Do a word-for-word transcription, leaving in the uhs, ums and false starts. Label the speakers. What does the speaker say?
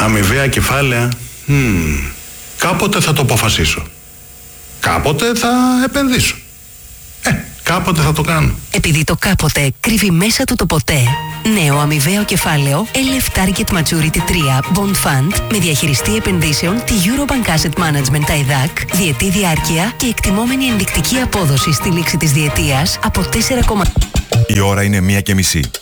Speaker 1: Αμοιβαία κεφάλαια. Hmm. Κάποτε θα το αποφασίσω. Κάποτε θα επενδύσω. Ε, κάποτε θα το κάνω.
Speaker 2: Επειδή το κάποτε κρύβει μέσα του το ποτέ. Νέο αμοιβαίο κεφάλαιο ελ εφ Target Maturity τρία Bond Fund με διαχειριστή επενδύσεων τη Eurobank Asset Management τα ΕΔΑΚ, διετή διάρκεια και εκτιμόμενη ενδεικτική απόδοση στη λήξη της διετίας από τέσσερα.
Speaker 3: Η ώρα είναι μία και μισή.